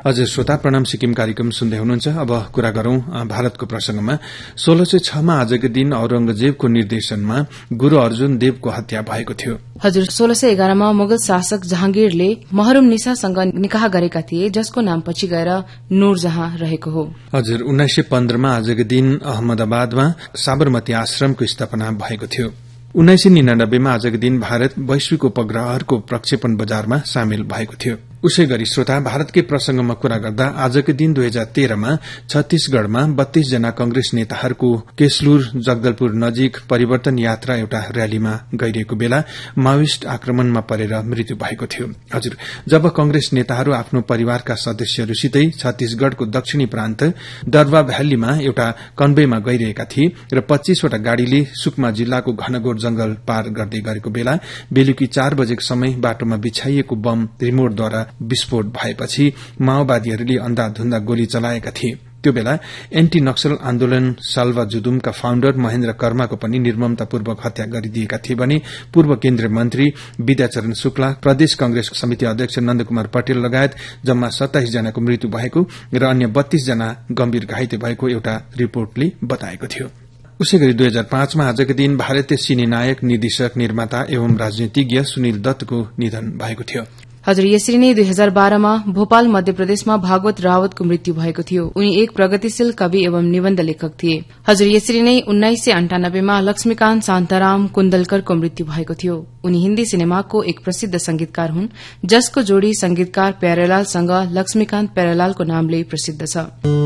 हजुर श्रोता प्रणाम, सिक्किम कार्यक्रम सुन्दै हुनुहुन्छ। अब कुरा गरौं भारतको प्रसंगमा। 1606 मा आजको दिन औरंगजेबको निर्देशनमा गुरू अर्जुन देवको हत्या भएको थियो। हजुर 1611 मा मुगल शासक जहांगीरले महरुम निसासँग निकाह गरेका थिए, जसको नाम पछि गएर नूरजहां रहेको हो। हजुर 1915 मा आजको दिन अहमदाबादमा साबरमती आश्रमको स्थापना भएको थियो। 1999 मा आजको दिन भारत वैश्विक उपग्रहहरूको प्रक्षेपण बजारमा सामेल भएको थियो। उसै गरी श्रोता भारतकै प्रसंगमा कुरा गर्दा आजको दिन 2013 मा छत्तीसगढ़मा 32 जना कंग्रेस नेताहरूको केसलुर जगदलपुर नजिक परिवर्तन यात्रा एउटा रयालीमा गइरहेको बेला माओइस्ट आक्रमणमा परेर मृत्यु भएको थियो। हजुर जब कंग्रेस नेताहरू आफ्नो परिवारका सदस्यहरूसितै छत्तीसगढ़को दक्षिणी प्रान्त दरवा भ्यालीमा एउटा कन्वेमा गइरहेका थिए र 25 वटा गाड़ीले सुकमा जिल्लाको घनघोर जंगल पार गर्दै गरेको बेला बेलुकी 4 बजेको समय बाटोमा बिछाइएको बम रिमोटद्वारा विस्फोट भएपछि माओवादीहरूले अन्धाधुन्दा गोली चलाएका थिए। त्यो बेला एन्टी नक्सल आन्दोलन साल्वा जुदुमका फाउण्डर महेन्द्र कर्माको पनि निर्ममतापूर्वक हत्या गरिदिएका थिए भने पूर्व केन्द्रीय मन्त्री विद्याचरण शुक्ला, प्रदेश कंग्रेस समिति अध्यक्ष नन्दकुमार पटेल लगायत जम्मा 27 जनाको मृत्यु भएको र अन्य 32 जना गम्भीर घाइते भएको एउटा रिपोर्टले बताएको थियो। उसै गरी 2005 मा आजको दिन भारतीय सिने नायक, निर्देशक, निर्माता एवं राजनीतिज्ञ सुनिल दत्तको निधन भएको थियो। हजुर यसरी नै 2012 मा भोपाल मध्य प्रदेशमा भागवत रावतको मृत्यु भएको थियो। उनी एक प्रगतिशील कवि एवं निबन्ध लेखक थिए। हजुर यसरी नै 1998 मा लक्ष्मीकान्त शान्ताराम कुन्दलकरको मृत्यु भएको थियो। उनी हिन्दी सिनेमाको एक प्रसिद्ध संगीतकार हुन्, जसको जोड़ी संगीतकार प्यारेलालसँग लक्ष्मीकान्त प्यारेलालको नामले प्रसिद्ध छ।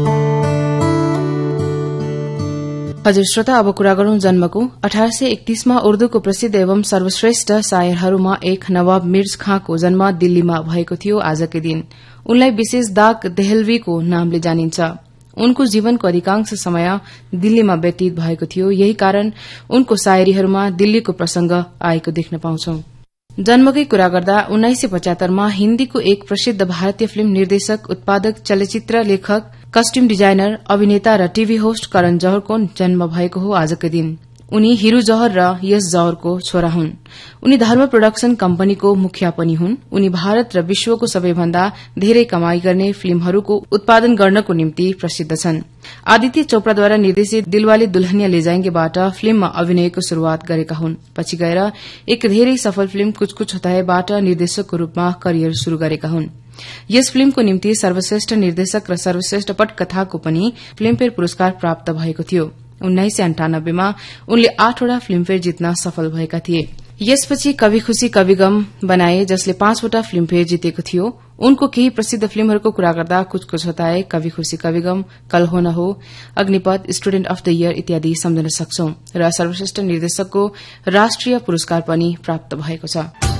हजुर श्रोता अब कुरा गरौं जन्मको। 1831 मा उर्दूको प्रसिद्ध एवं सर्वश्रेष्ठ शायरहरूमा एक नवाब मिर्ज खाँको जन्म दिल्लीमा भएको थियो आजकै दिन। उनलाई विशेष दाग देहलवीको नामले जानिन्छ। उनको जीवनको अधिकांश समय दिल्लीमा व्यतीत भएको थियो। यही कारण उनको शायरीहरूमा दिल्लीको प्रसंग आएको देख्न पाउँछौं। जन्मकै कुरा गर्दा 1975 मा हिन्दीको एक प्रसिद्ध भारतीय फिल्म निर्देशक, उत्पादक, चलचित्र लेखक, कस्ट्युम डिजाइनर, अभिनेता र टीभी होस्ट करण जौहरको जन्म भएको हो आजकै दिन। उनी हिरू जौहर र यश जौहरको छोरा हुन्। उनी धर्म प्रोडक्सन कम्पनीको मुखिया पनि हुन्। उनी भारत र विश्वको सबैभन्दा धेरै कमाई गर्ने फिल्महरूको उत्पादन गर्नको निम्ति प्रसिद्ध छन्। आदित्य चोपड़ाद्वारा निर्देशित दिलवाले दुल्हनिया ले जाएंगेबाट फिल्ममा अभिनयको शुरूआत गरेका हुन्। पछि गएर एक धेरै सफल फिल्म कुछ कुछ होता हैबाट निर्देशकको रूपमा करियर शुरू गरेका हुन्। यस फिल्मको निम्ति सर्वश्रेष्ठ निर्देशक र सर्वश्रेष्ठ पटकथाको पनि फिल्मफेयर पुरस्कार प्राप्त भएको थियो। 1998 मा उनले 8 वटा फिल्मफेयर जित्न सफल भएका थिए। यसपछि कभी खुशी कभी गम बनाए, जसले 5 वटा फिल्मफेयर जितेको थियो। उनको केही प्रसिद्ध फिल्महरूको कुरा गर्दा कुछ कुछ होता है, कभी खुशी कभी गम, कल हो न हो, Agnipath, student of the year इत्यादि सम्झन सक्छौं र सर्वश्रेष्ठ निर्देशकको राष्ट्रिय पुरस्कार पनि प्राप्त भएको छ।